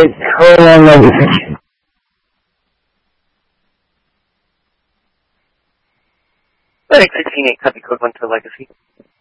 colon legacy. Linux 16.8, copy code 1 to legacy.